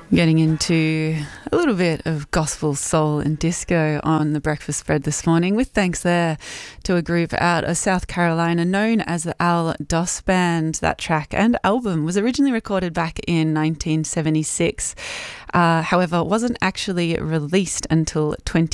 Getting into a little bit of gospel, soul and disco on the breakfast spread this morning, with thanks there to a group out of South Carolina known as the Al Dos Band. That track and album was originally recorded back in 1976. However, wasn't actually released until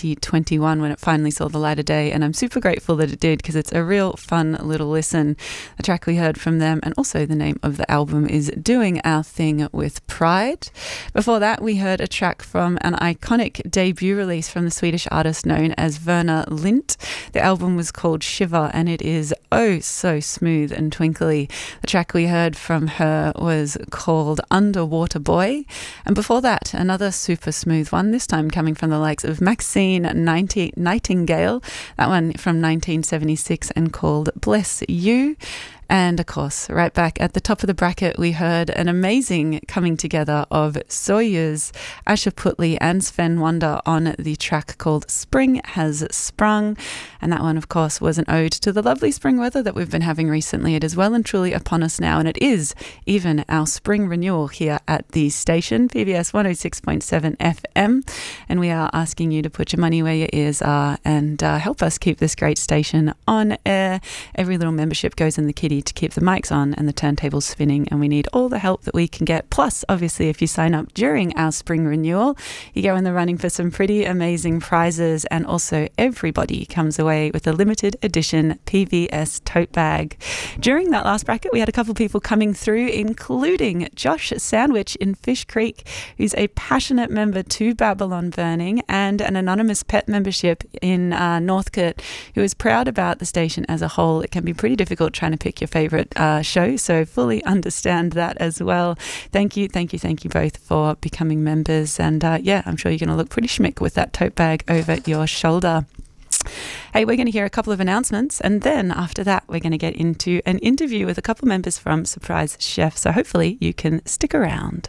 2021 when it finally saw the light of day, and I'm super grateful that it did because it's a real fun little listen. The track we heard from them and also the name of the album is Doing Our Thing with Pride. Before that, we heard a track from an iconic debut release from the Swedish artist known as Verna Lint. The album was called Shiver, and it is oh so smooth and twinkly. The track we heard from her was called Underwater Boy. And before that, another super smooth one, this time coming from the likes of Maxine Nightingale, that one from 1976 and called Bless You. And of course, right back at the top of the bracket, we heard an amazing coming together of Soyuz, Asher Putley and Sven Wonder on the track called Spring Has Sprung. And that one, of course, was an ode to the lovely spring weather that we've been having recently. It is well and truly upon us now, and it is even our spring renewal here at the station, PBS 106.7 FM. And we are asking you to put your money where your ears are and help us keep this great station on air. Every little membership goes in the kitty to keep the mics on and the turntables spinning, and we need all the help that we can get. Plus, obviously, if you sign up during our spring renewal, you go in the running for some pretty amazing prizes, and also everybody comes away with a limited edition PBS tote bag. During that last bracket, we had a couple of people coming through, including Josh Sandwich in Fish Creek, who's a passionate member to Babylon Burning, and an anonymous pet membership in Northcote, who is proud about the station as a whole. It can be pretty difficult trying to pick your favourite show, so fully understand that as well. Thank you both for becoming members, and I'm sure you're going to look pretty schmick with that tote bag over your shoulder. Hey, we're going to hear a couple of announcements, and then after that we're going to get into an interview with a couple members from Surprise Chef, so hopefully you can stick around.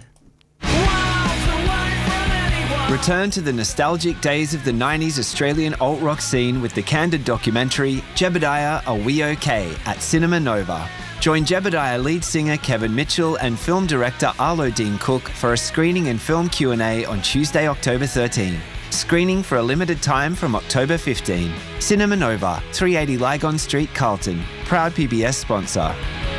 Return to the nostalgic days of the 90s Australian alt-rock scene with the candid documentary Jebediah Are We OK? At Cinema Nova. Join Jebediah lead singer Kevin Mitchell and film director Arlo Dean Cook for a screening and film Q&A on Tuesday, October 13. Screening for a limited time from October 15. Cinema Nova, 380 Lygon Street, Carlton. Proud PBS sponsor.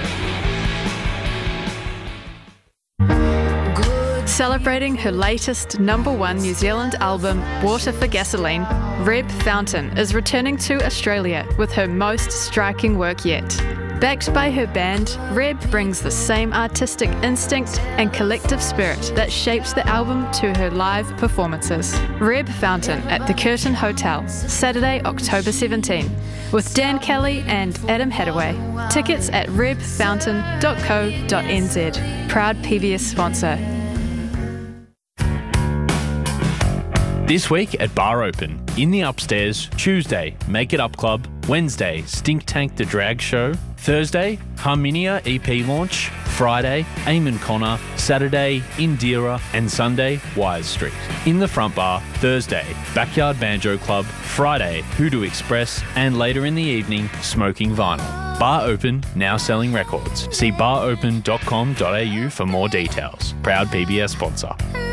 Celebrating her latest #1 New Zealand album, Water for Gasoline, Reb Fountain is returning to Australia with her most striking work yet. Backed by her band, Reb brings the same artistic instinct and collective spirit that shapes the album to her live performances. Reb Fountain at the Curtin Hotel, Saturday, October 17, with Dan Kelly and Adam Hadaway. Tickets at rebfountain.co.nz. Proud PBS sponsor. This week at Bar Open, in the upstairs, Tuesday, Make It Up Club, Wednesday, Stink Tank The Drag Show, Thursday, Harmonia EP launch, Friday, Eamon Connor, Saturday, Indira, and Sunday, Wise Street. In the front bar, Thursday, Backyard Banjo Club, Friday, Hoodoo Express, and later in the evening, Smoking Vinyl. Bar Open, now selling records. See baropen.com.au for more details. Proud PBS sponsor.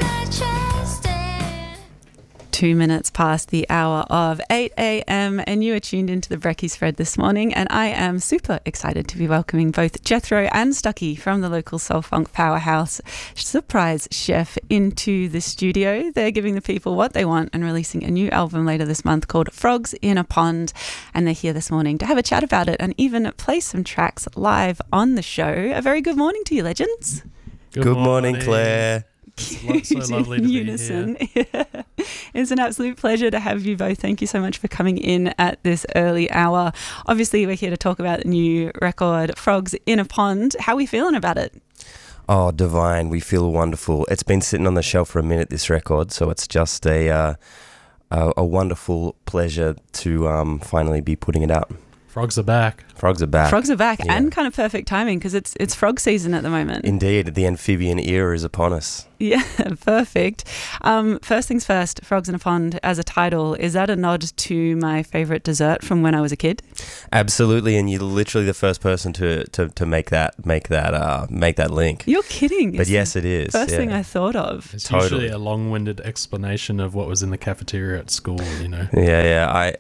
2 minutes past the hour of 8 a.m. and you are tuned into the Brekkie Spread this morning, and I am super excited to be welcoming both Jethro and Stucky from the local soul funk powerhouse Surprise Chef into the studio. They're giving the people what they want and releasing a new album later this month called Frogs in a Pond, and they're here this morning to have a chat about it and even play some tracks live on the show. A very good morning to you, legends. Good morning, Claire. It's so lovely to Unison. be here. Yeah. It's an absolute pleasure to have you both. Thank you so much for coming in at this early hour. Obviously, we're here to talk about the new record, Frogs in a Pond. How are we feeling about it? Oh, divine. We feel wonderful. It's been sitting on the shelf for a minute, this record, so it's just a wonderful pleasure to finally be putting it out. Frogs are back. Frogs are back. Frogs are back, Yeah. and kind of perfect timing because it's frog season at the moment. Indeed, the amphibian era is upon us. Yeah, perfect. First things first, Frogs in a Pond as a title, is that a nod to my favourite dessert from when I was a kid? Absolutely, and you're literally the first person to make that link. You're kidding. But yes, it is. First thing I thought of. It's Totally. usually a long-winded explanation of what was in the cafeteria at school, you know. Yeah.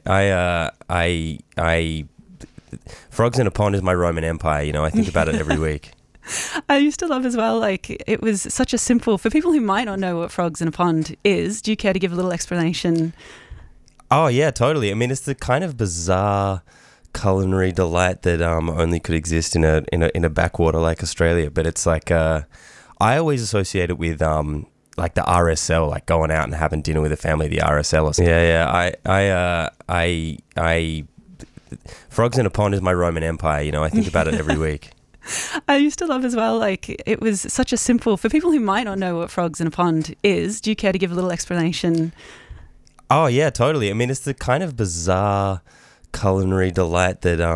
I Frogs in a Pond is my Roman Empire. You know, I think about it every week. I used to love as well, like, it was such a simple, for people who might not know what Frogs in a Pond is, do you care to give a little explanation? Oh yeah, totally. I mean, it's the kind of bizarre culinary delight that only could exist in a backwater like Australia. But it's like I always associate it with like the RSL, like going out and having dinner with a family, the RSL or something. Yeah. I Frogs in a Pond is my Roman Empire. You know, I think about it every week. I used to love as well, like, it was such a simple, for people who might not know what Frogs in a Pond is, do you care to give a little explanation? Oh yeah, totally. I mean, it's the kind of bizarre culinary delight that